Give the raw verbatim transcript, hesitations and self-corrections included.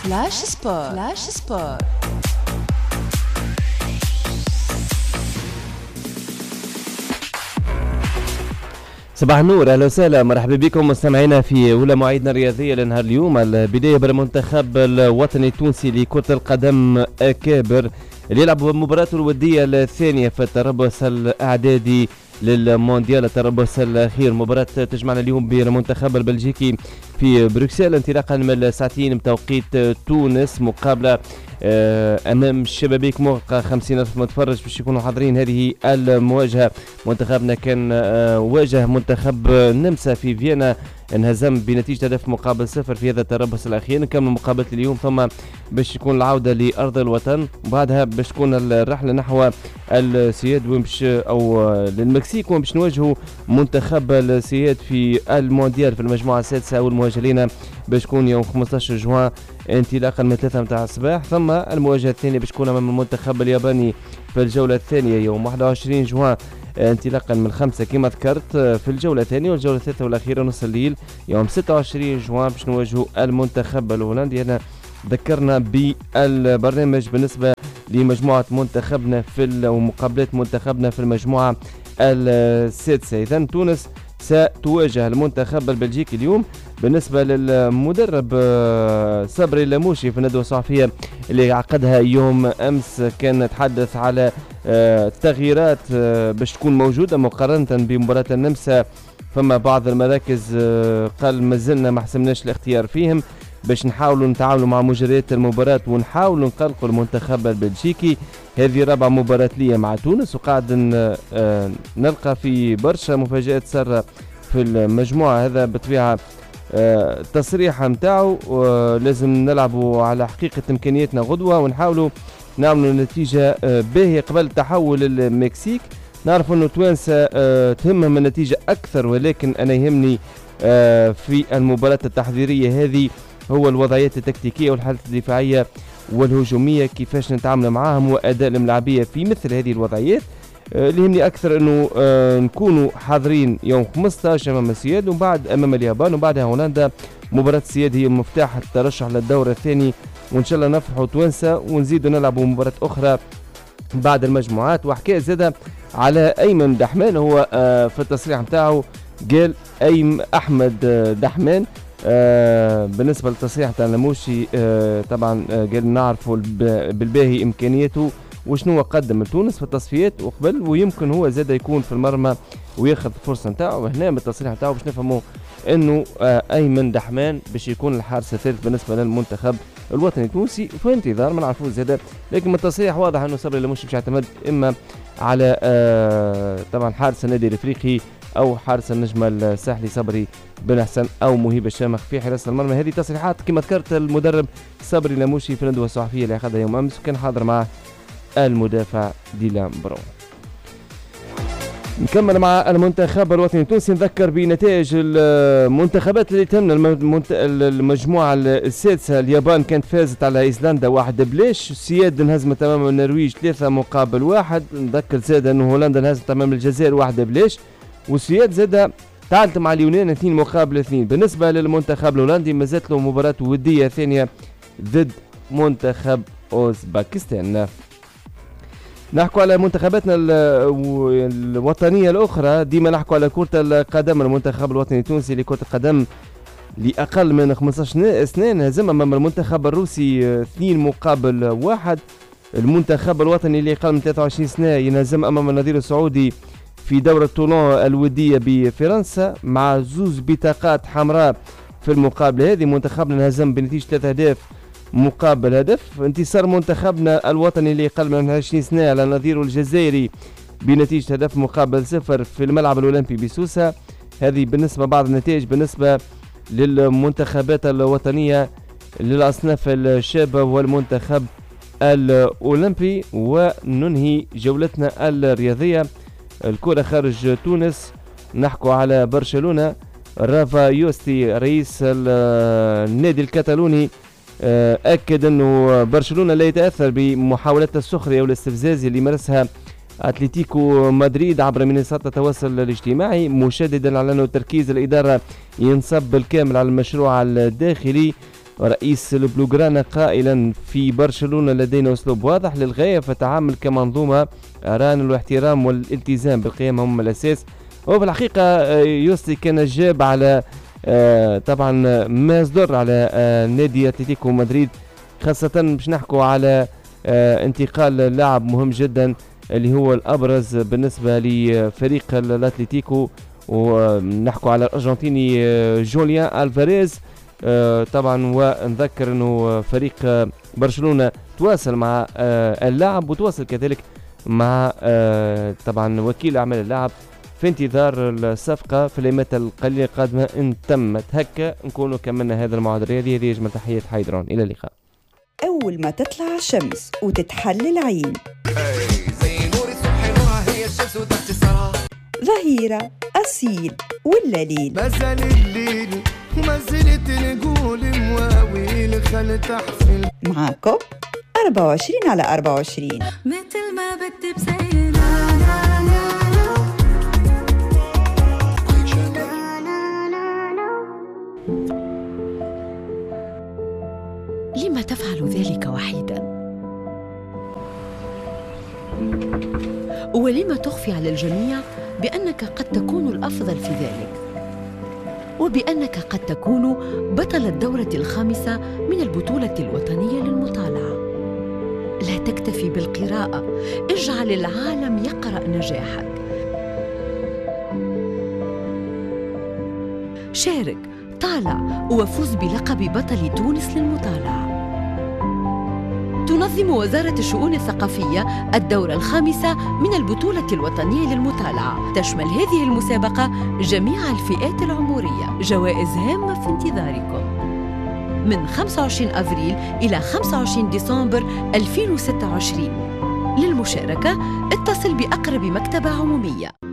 فلاش سبور. فلاش سبور. صباح النور، اهلا وسهلا، مرحبا بكم مستمعينا في اولى مواعيدنا الرياضيه لنهار اليوم. البدايه بالمنتخب الوطني التونسي لكره القدم اكابر اللي يلعب مباراته الوديه الثانيه في التربص الاعدادي للمونديال، التربص الاخير. مباراه تجمعنا اليوم بالمنتخب البلجيكي في بروكسل انطلاقا من ساعتين بتوقيت تونس، مقابله امام شبابيك موقع خمسين الف متفرج باش يكونوا حاضرين هذه المواجهه. منتخبنا كان واجه منتخب النمسا في فيينا، انهزم بنتيجه هدف مقابل صفر في هذا التربص الاخير. نكمل مقابله اليوم ثم باش يكون العوده لارض الوطن، وبعدها باش تكون الرحله نحو السياد ومش او للمكسيك، وباش نواجهوا منتخب السياد في المونديال في المجموعه السادسه، والمواجهه لنا باش تكون يوم خمسطاش جوان انطلاقا من ثلاثة متاع الصباح. ثم المواجهه الثانيه باش تكون امام المنتخب الياباني في الجوله الثانيه يوم واحد وعشرين جوان انطلاقا من خمسة كما ذكرت في الجوله الثانيه. والجوله الثالثه والاخيره نص الليل يوم ستة وعشرين جوان باش نواجهوا المنتخب الهولندي. انا ذكرنا بالبرنامج بالنسبه لمجموعه منتخبنا في ومقابلات منتخبنا في المجموعه السادسه. اذا تونس ستواجه المنتخب البلجيكي اليوم. بالنسبه للمدرب صبري اللاموشي في الندوه الصحفيه اللي عقدها يوم امس، كان تحدث على التغييرات باش تكون موجوده مقارنه بمباراه النمسا. فما بعض المراكز قال مازلنا ما حسمناش الاختيار فيهم باش نحاولوا نتعاملوا مع مجريات المباراة ونحاولوا نقلقوا المنتخب البلجيكي. هذه رابع مباراة لي مع تونس، وقاعد نلقى في برشا مفاجآت سارة في المجموعة. هذا بطبيعة التصريح نتاعو، ولازم نلعبوا على حقيقة إمكانياتنا غدوة ونحاولوا نعملوا نتيجة باهية قبل التحول للمكسيك. نعرف أنه توانسة تهمهم النتيجة أكثر، ولكن أنا يهمني في المباراة التحضيرية هذه هو الوضعيات التكتيكية والحالة الدفاعية والهجومية، كيفاش نتعامل معاهم وأداء الملاعبية في مثل هذه الوضعيات. اللي يهمني أكثر أنه نكونوا حاضرين يوم خمسطاش أمام السياد، وبعد أمام اليابان، وبعدها هولندا. مباراة السياد هي مفتاح الترشح للدور الثاني، وإن شاء الله نفرحوا توانسة ونزيدوا نلعبوا مباراة أخرى بعد المجموعات. وحكاية زادة على أيمن دحمان، هو في التصريح متاعه قال أيم أحمد دحمان آه بالنسبة للتصريح تاع لاموشي، آه طبعا آه قال نعرفوا بالباهي إمكانياته وشنو قدم لتونس في التصفيات وقبل، ويمكن هو زاد يكون في المرمى وياخذ الفرصة نتاعو. وهنا من التصريح نتاعو باش نفهموا انه آه ايمن دحمان باش يكون الحارس الثالث بالنسبة للمنتخب الوطني التونسي في انتظار ما نعرفوش زاد. لكن من التصريح واضح انه صبري لاموشي باش يعتمد اما على آه طبعا حارس النادي الافريقي او حارس النجمة الساحلي صبري بن حسن او مهيب الشامخ في حراسة المرمى. هذه تصريحات كما ذكرت المدرب صبري لاموشي في الندوة الصحفية اللي اخذها يوم امس، وكان حاضر معه المدافع ديلان برون. نكمل مع المنتخب الوطني التونسي. نذكر بنتائج المنتخبات اللي تمنا المجموعة السادسة. اليابان كانت فازت على ايسلندا واحد بلاش، السياد انهزمت امام النرويج ثلاثة مقابل واحد. نذكر زاد انه هولندا انهزمت امام الجزائر واحد بلاش، والسويد زاد تعادلت مع اليونان اثنين مقابل اثنين. بالنسبة للمنتخب الهولندي مازالت له مباراة ودية ثانية ضد منتخب اوزباكستان. نحكوا على منتخباتنا الوطنية الأخرى. ديما نحكوا على كرة القدم. المنتخب الوطني التونسي لكرة القدم لأقل من خمسطاش سنة هزم أمام المنتخب الروسي اثنين مقابل واحد. المنتخب الوطني اللي أقل من ثلاثة وعشرين سنة ينهزم أمام النظير السعودي في دورة طولون الودية بفرنسا مع زوز بطاقات حمراء. في المقابلة هذه منتخبنا انهزم بنتيجة ثلاثة أهداف مقابل هدف. انتصار منتخبنا الوطني اللي أقل من عشرين سنة على نظيره الجزائري بنتيجة هدف مقابل صفر في الملعب الأولمبي بسوسة. هذه بالنسبة بعض النتائج بالنسبة للمنتخبات الوطنية للأصناف الشابة والمنتخب الأولمبي. وننهي جولتنا الرياضية الكرة خارج تونس. نحكوا على برشلونة. رافا يوستي رئيس النادي الكتالوني أكد أنه برشلونة لا يتأثر بمحاولات السخرية والاستفزاز اللي مارسها أتلتيكو مدريد عبر منصات التواصل الاجتماعي، مشددا على أنه تركيز الإدارة ينصب بالكامل على المشروع الداخلي. رئيس البلوغرانا قائلا في برشلونة لدينا أسلوب واضح للغاية في التعامل كمنظومة، أران الاحترام والالتزام بالقيم هم الأساس. وفي الحقيقة يوسي كان جاب على طبعا ما يصدر على نادي أتلتيكو مدريد، خاصة باش نحكوا على انتقال لاعب مهم جدا اللي هو الأبرز بالنسبة لفريق الأتلتيكو، ونحكوا على الأرجنتيني جوليان ألفاريز. طبعا ونذكر انه فريق برشلونة تواصل مع اللاعب وتواصل كذلك مع طبعا وكيل اعمال اللاعب في انتظار الصفقة في الايامات القليلة القادمة. ان تمت هكا نكونوا كملنا هذا الموعد الرياضي. هذه اجمل تحية حيدرون، الى اللقاء. اول ما تطلع الشمس وتتحل العين زي نور الصبح نورها هي الشمس وتحت الثرى، ظهيرة أصيل ولا ليل مازال الليل وما زلت نقول مواويل خل تحفل معاكم أربعة وعشرين على أربعة وعشرين مثل ما بدي بزينا. لما تفعل ذلك وحيدا؟ ولما تخفي على الجميع بأنك قد تكون الأفضل في ذلك، وبأنك قد تكون بطل الدورة الخامسة من البطولة الوطنية للمطالعة؟ لا تكتفي بالقراءة، اجعل العالم يقرأ نجاحك. شارك، طالع، وفوز بلقب بطل تونس للمطالعة. تنظم وزارة الشؤون الثقافية الدورة الخامسة من البطولة الوطنية للمطالعة. تشمل هذه المسابقة جميع الفئات العمرية. جوائز هامة في انتظاركم من خمسة وعشرين أفريل إلى خمسة وعشرين ديسمبر ألفين وستة وعشرين. للمشاركة اتصل بأقرب مكتبة عمومية.